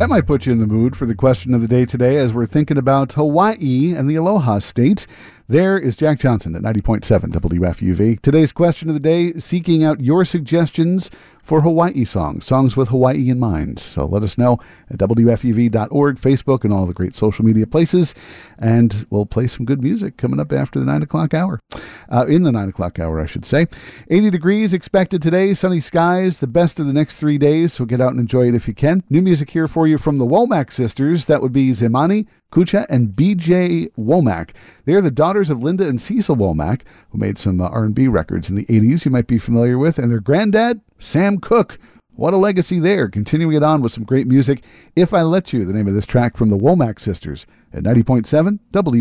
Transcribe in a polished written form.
That might put you in the mood for the question of the day today as we're thinking about Hawaii and the Aloha State. There is Jack Johnson at 90.7 WFUV. Today's question of the day, seeking out your suggestions for Hawaii songs with Hawaii in mind. So let us know at WFUV.org, Facebook, and all the great social media places. And we'll play some good music coming up after the 9 o'clock hour. In the 9 o'clock hour, I should say. 80 degrees expected today, sunny skies, the best of the next 3 days. So get out and enjoy it if you can. New music here for you from the Womack sisters. That would be Zemani, Kucha, and BJ Womack. They are the daughters of Linda and Cecil Womack, who made some R&B records in the 80s you might be familiar with, and their granddad, Sam Cooke. What a legacy there, continuing it on with some great music. If I Let You, the name of this track from the Womack sisters at 90.7 WFUV.